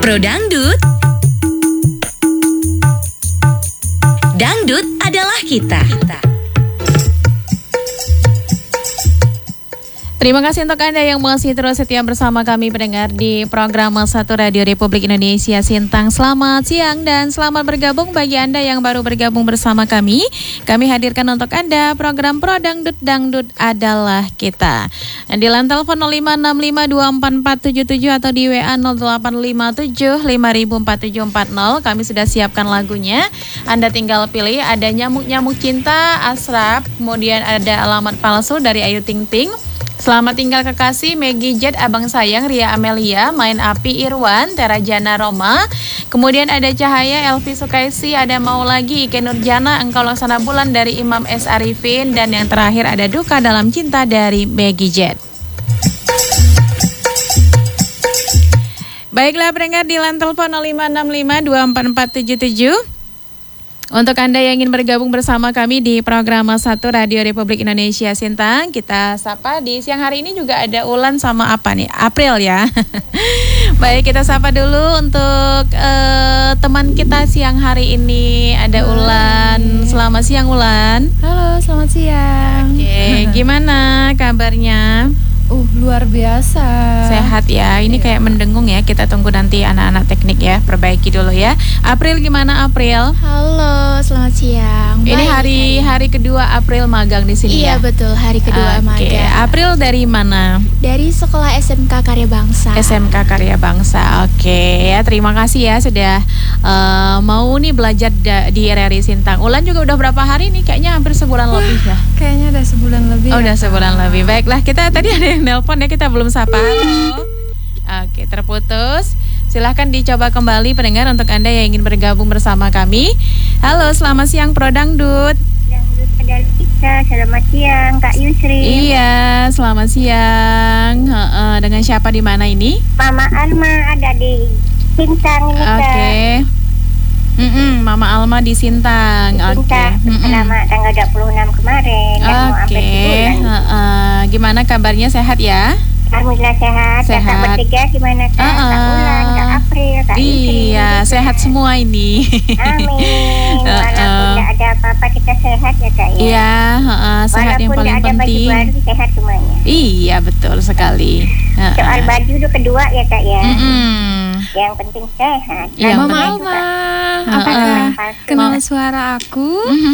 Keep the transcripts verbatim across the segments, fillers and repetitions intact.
Pro Dangdut. Dangdut adalah kita. Terima kasih untuk Anda yang masih terus setia bersama kami pendengar di program satu Radio Republik Indonesia Sintang. Selamat siang dan selamat bergabung bagi Anda yang baru bergabung bersama kami. Kami hadirkan untuk Anda program Pro Dangdut, Dangdut adalah kita. Di line telepon nol lima enam lima dua empat empat tujuh tujuh atau di W A nol delapan lima tujuh lima empat tujuh empat nol. Kami sudah siapkan lagunya. Anda tinggal pilih, ada Nyamuk-Nyamuk Cinta, Asrap, kemudian ada Alamat Palsu dari Ayu Ting Ting. Selamat Tinggal Kekasih, Maggie Jet, Abang Sayang, Ria Amelia, Main Api, Irwan, Tera Jana Roma. Kemudian ada Cahaya, Elvi Sukaisi, ada Mau Lagi, Ike Nurjana, Engkau Laksana Bulan dari Imam S. Arifin. Dan yang terakhir ada Duka Dalam Cinta dari Maggie Jet. Baiklah pendengar di line telepon nol lima enam lima dua empat empat tujuh tujuh. Untuk Anda yang ingin bergabung bersama kami di program satu Radio Republik Indonesia Sintang, kita sapa di siang hari ini juga ada Ulan sama apa nih? April ya. Baik, kita sapa dulu untuk uh, teman kita siang hari ini, ada Ulan. Selamat siang Ulan. Halo, selamat siang. Oke, gimana kabarnya? Uh, luar biasa. Sehat ya. Ini ya. Kayak mendengung ya. Kita tunggu nanti anak-anak teknik ya. Perbaiki dulu ya. April gimana April? Halo, selamat siang. Ini Baik, hari hari kedua April magang di sini iya, ya. Iya betul, hari kedua Oke. magang. April dari mana? Dari Sekolah S M K Karya Bangsa. S M K Karya Bangsa. Oke ya. Terima kasih ya sudah uh, mau nih belajar da- di R R I Sintang. Ulan juga udah berapa hari nih? Kayaknya hampir sebulan Wah, lebih ya. Kayaknya udah sebulan lebih. Oh, ya, udah sebulan lebih. Baiklah, kita tadi ada yang nelpon ya, kita belum sapa. Halo. Oke, terputus. Silahkan dicoba kembali pendengar untuk Anda yang ingin bergabung bersama kami. Halo, selamat siang Pro Dangdut. Dangdut adalah kita. Selamat siang Kak Yusri. Iya, selamat siang. He-he, dengan siapa di mana ini? Mama Alma ada di Sintang ini Kak. Oke. Mm-mm, Mama Alma di Sintang. Oke. Sintang selama tanggal dua puluh enam kemarin. Oke. He-he. Gimana kabarnya, sehat ya? Alhamdulillah sehat. Sehat. Kakak bertiga gimana Kak? Uh-uh. Kak Ulan, Kak April, Kak Yusri. Iya, sehat semua ini. Amin. Uh-uh. Walaupun tidak ada apa-apa kita sehat ya Kak ya. Iya, uh, sehat yang paling Walaupun penting. tidak ada baju baru sehat semuanya. Iya, betul sekali. Uh-uh. Soal baju itu kedua ya Kak ya. Mm-mm. Yang penting sehat. Yang Mama penting- Alma, Ha-ha. apakah Palsu. kenal suara aku?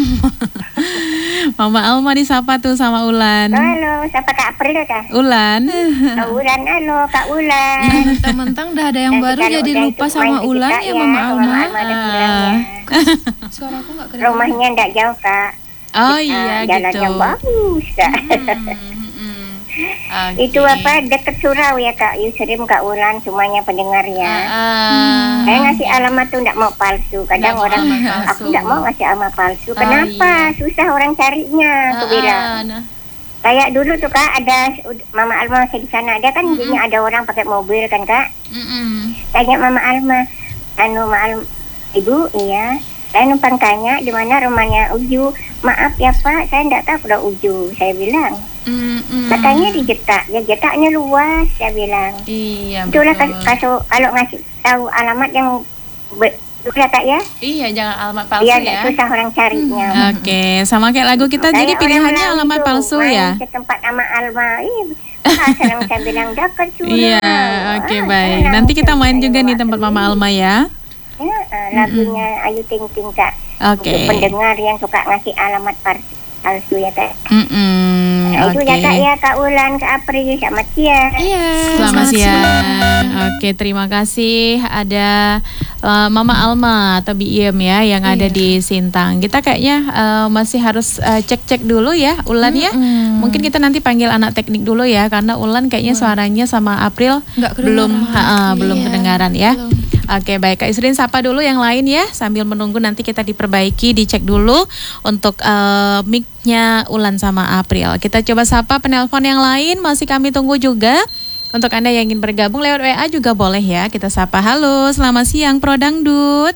Mama Alma disapa tuh sama Ulan. Halo, siapa Kak April Kak? Ulan. Kak Ulan, halo Kak Ulan. Mentang-mentang udah ada yang Nanti baru kalau jadi udah lupa itu sama main ke Ulan kita ya Mama Alma. Mama Alma ada bilangnya. Suaraku nggak kedengeran. Rumahnya enggak jauh Kak. Oh Ah, iya jalannya gitu. bagus Kak. Hmm, hmm. Oke. Itu apa deket surau ya Kak Yusrim, Kak Ulan semuanya pendengarnya. Ah, Saya ngasih alamat tuh enggak mau palsu. Kadang Nggak mau orang alamat palsu. aku enggak mau ngasih alamat palsu. Oh, Kenapa? iya. Susah orang carinya. Aku ah, bilang. ah, nah. Kayak dulu tuh Kak ada Mama Alma masih di sana. Ada kan Mm-mm. jadinya ada orang pakai mobil kan Kak. Mm-mm. Tanya Mama Alma, anu Mama Alma, Ibu, iya. Saya numpang tanya di mana rumahnya Uju. Maaf ya Pak, saya enggak tahu udah Uju. Saya bilang. Mm-mm. Katanya di Jetak. Ya Jetaknya luas, saya bilang. Iya Itulah betul. kalau kalau ngasih tahu alamat yang betul ya Kak ya. Iya, jangan alamat palsu Biar ya. susah orang carinya. Oke, sama kayak lagu kita. Saya Jadi orang pilihannya Melawi alamat tuh, palsu main ya. ke tempat Mama Alma. Ih, ah, senang saya bilang dekat surau. Iya, oke Ah, baik. senang Nanti kita saya main juga bawa nih tempat Mama sendiri. Alma ya. Ya, ah, lagunya Ayu Ting Ting Kak. Oke. Untuk pendengar yang suka ngasih alamat par- palsu ya Kak. Mm-mm, Nah, itu oke. ya Kak ya, Kak Ulan, Kak April, Kak Matia. Iya. Selamat siang. Oke, terima kasih. Ada uh, Mama Alma atau Biem ya yang ada Iya. di Sintang. Kita kayaknya uh, masih harus uh, cek-cek dulu ya, Ulan ya. Mm-mm. Mungkin kita nanti panggil anak teknik dulu ya, karena Ulan kayaknya suaranya sama April Nggak belum kedengaran. ha-ha, belum Iya, kedengaran ya. belum. Oke, baik Kak Isrin, sapa dulu yang lain ya. Sambil menunggu nanti kita diperbaiki, dicek dulu untuk uh, mic-nya Ulan sama April. Kita coba sapa penelpon yang lain, masih kami tunggu juga. Untuk Anda yang ingin bergabung lewat W A juga boleh ya. Kita sapa, halo, selamat siang Pro Dangdut.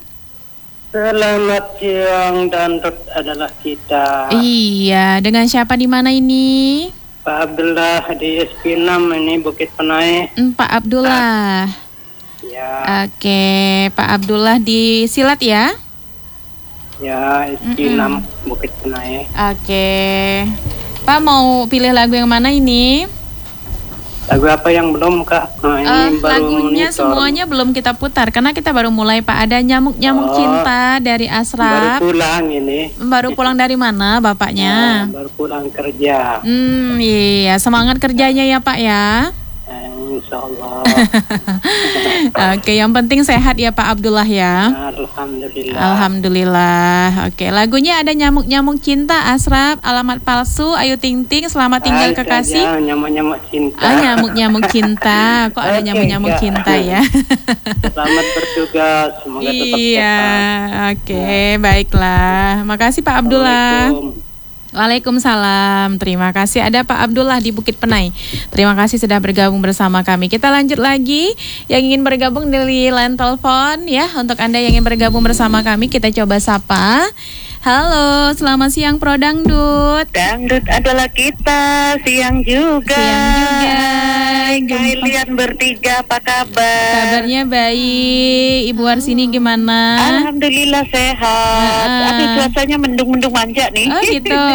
Selamat siang, Dangdut adalah kita. Iya, dengan siapa di mana ini? Pak Abdullah di S P enam ini Bukit Penai. Hmm, Pak Abdullah. Ya, Oke, Pak Abdullah di Silat ya. ya di enam Bukit Penai. Oke. Pak mau pilih lagu yang mana ini? Lagu apa yang belum Kak? Nah, Eh, ini baru lagunya monitor. semuanya belum kita putar karena kita baru mulai Pak. Ada Nyamuk-Nyamuk Oh, Cinta dari Baru Asraf. pulang ini. Baru pulang dari mana Bapaknya? Nah, baru pulang kerja. Hmm, iya, semangat kerjanya ya Pak ya. Eh, insya Allah. Oke, yang penting sehat ya Pak Abdullah ya. Alhamdulillah. Alhamdulillah. Oke, lagunya ada Nyamuk-Nyamuk Cinta Asraf, Alamat Palsu, Ayu Ting Ting, Selamat Tinggal Ah, itu Kekasih. aja, Nyamuk-nyamuk cinta. Ah, Nyamuk-Nyamuk Cinta. Kok ada Oke, Nyamuk-Nyamuk Kak. Cinta ya? Selamat bertugas. Semoga tetap Iya, sehat. oke, baiklah. Makasih Pak Abdullah. Assalamualaikum. Waalaikumsalam. Terima kasih. Ada Pak Abdullah di Bukit Penai. Terima kasih sudah bergabung bersama kami. Kita lanjut lagi. Yang ingin bergabung dari line telepon ya. Untuk Anda yang ingin bergabung bersama kami, kita coba sapa. Halo, selamat siang Pro Dangdut. Dangdut adalah kita, siang juga. Siang juga. Jumpa. Kalian bertiga apa kabar? Kabarnya baik. Ibu Warsini gimana? Alhamdulillah sehat. Ah. Aduh cuacanya mendung-mendung manja nih. Oh gitu.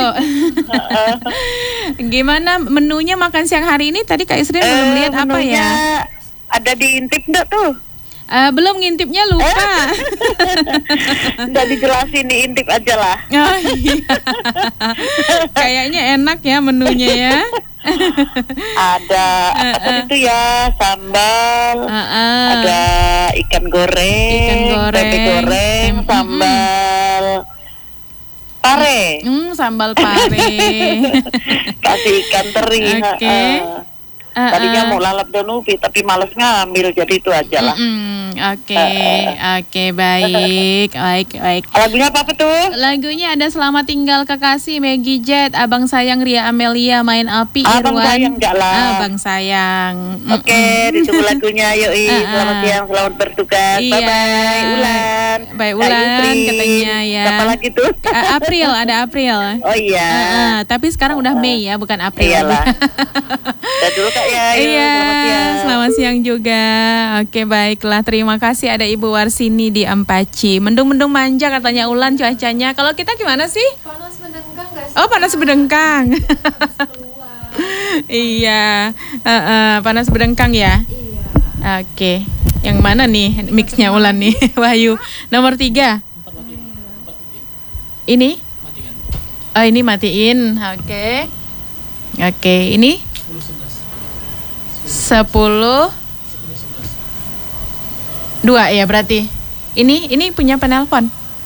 Gimana menunya makan siang hari ini? Tadi Kak Isrin belum Eh, lihat apa menunya ya? Ada diintip enggak tuh? Eh, belum ngintipnya lupa. Udah dijelasin diintip aja lah. Oh iya. Kayaknya enak ya menunya ya. Ada apa itu ya? Sambal. Uh-uh. Ada ikan goreng, Ikan goreng, tempe goreng, tem- sambal pare. Hmm, sambal pare. Kasih ikan teri. Oke. heeh. Uh-uh. Tadinya mau lalap donupi tapi males ngambil, jadi itu aja lah. Mm-mm. Oke, oke, baik, baik, baik. Lagunya apa tuh? Lagunya ada Selamat Tinggal Kekasih, Maggie Jet, Abang Sayang Ria Amelia, Main Api, Abang Irwan. Sayang enggak lah. Abang Sayang. Oke, Mm-mm. ditunggu lagunya. Yoi, Uh-uh. selamat siang, selamat bertugas. Iya. Bye-bye, Ulan. Bye, Kak Ulan, Yusri. katanya ya. Siapa lagi tuh? A- April, ada April. Oh iya. Uh-uh, tapi sekarang udah Mei ya, bukan April. Iyalah. Udah dulu Kak ya. Yuk, Iya, selamat siang. selamat siang juga. Oke, baiklah. Terima kasih ada Ibu Warsini di Ampaci. Mendung-mendung manja katanya Ulan cuacanya. Kalau kita gimana sih? Panas mendengkang gak sih? Oh, panas berdengkang. Keluar. Iya, uh-uh, panas berdengkang ya. Iya. Oke, yang mana nih mixnya Ulan nih, Wahyu? Nomor tiga. Ini? Oh, ini matiin. Oke. Oke, ini? Sepuluh. Dua ya berarti. Ini ini punya penelpon.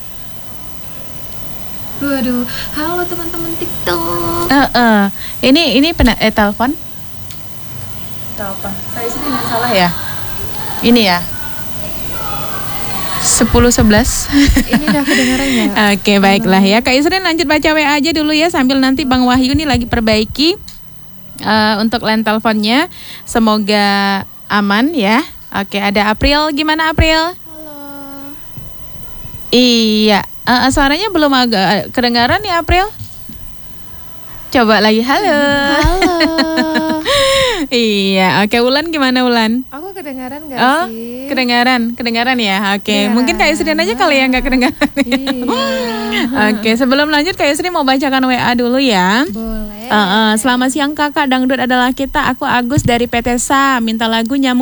Waduh, halo teman-teman TikTok. Eh, eh. Ini ini pena eh telepon. Tahu apa? Kayak sini nggak salah ya. Ini ya. Sepuluh sebelas. Ini udah kedengeran ya? Oke, baiklah ya. Kak Isrin lanjut baca W A aja dulu ya sambil nanti Bang Wahyu nih lagi perbaiki uh, untuk line teleponnya. Semoga aman ya. Oke, ada April. Gimana April? Halo. Iya. Uh, suaranya belum agak kedengaran ya April? Coba lagi. Halo. Halo. Iya. Oke, Ulan gimana Ulan? Aku kedengaran gak Oh, sih? kedengaran, kedengaran ya. Oke, Iya. mungkin Kak Isrin aja kali yang nggak kedengaran. Iya. Oke, sebelum lanjut Kak Isrin mau bacakan W A dulu ya. Boleh. Uh, uh, selamat siang kakak, dangdut adalah kita. Aku Agus dari P T S A, minta lagu Nyamuk